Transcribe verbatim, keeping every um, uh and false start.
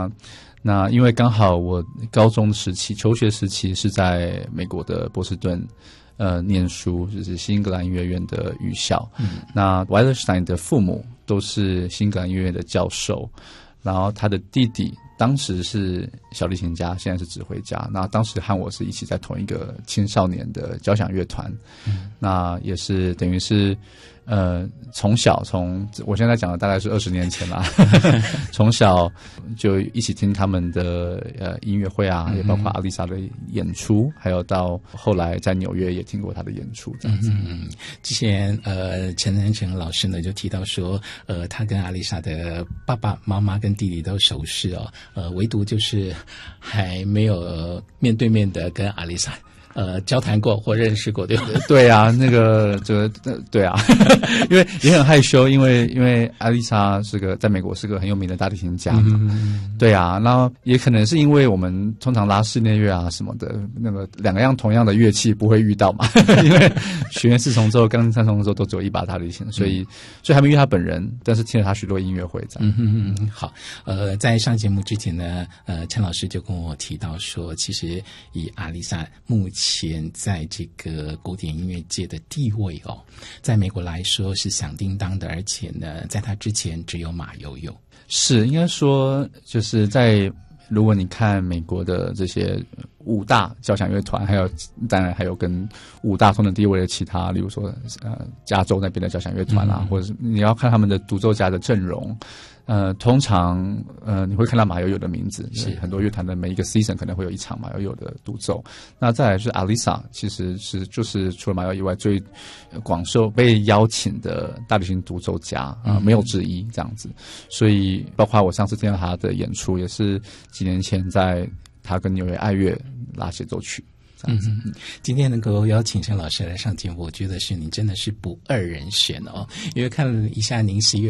那那因为刚好我高中时期求学时期是在美国的波士顿呃念书，就是新英格兰音乐院的语校。嗯，那 Weilerstein 的父母都是新英格兰音乐院的教授，然后他的弟弟当时是小提琴家，现在是指挥家。那当时和我是一起在同一个青少年的交响乐团，嗯，那也是等于是呃从小从我现在讲的大概是二十年前啦，从小就一起听他们的呃音乐会啊，也包括阿丽莎的演出，还有到后来在纽约也听过他的演出这样子。 嗯嗯，之前呃陈南成老师呢就提到说，呃他跟阿丽莎的爸爸妈妈跟弟弟都熟识哦。呃，唯独就是还没有、呃、面对面的跟阿丽莎呃交谈过或认识过，对吧？ 对啊，那个这个对啊，因为也很害羞，因为因为阿丽莎是个在美国是个很有名的大提琴家嘛，嗯、对啊，然后也可能是因为我们通常拉室内乐啊什么的，那个两个样同样的乐器不会遇到嘛，因为学院四重奏、钢琴三重奏都只有一把大提琴，所以、嗯、所以还没遇他本人，但是听了他许多音乐会这样。 嗯嗯，好，呃，在上节目之前呢，呃，陈老师就跟我提到说，其实以阿丽莎目前前在这个古典音乐界的地位哦，在美国来说是响叮当的，而且呢，在他之前只有马友友。 是应该说，就是在如果你看美国的这些五大交响乐团，还有当然还有跟五大同等地位的其他，例如说呃加州那边的交响乐团啊，嗯、或者是你要看他们的独奏家的阵容。呃，通常呃你会看到马友友的名字，是很多乐团的每一个 season 可能会有一场马友友的独奏。那再来是阿丽莎，其实是就是除了马友以外最广受被邀请的大提琴独奏家啊、呃嗯，没有之一这样子。所以包括我上次听到他的演出，也是几年前在他跟纽约爱乐拉协奏曲。 嗯嗯，今天能够邀请陈老师来上节目，我觉得是您真的是不二人选哦，因为看了一下您十一月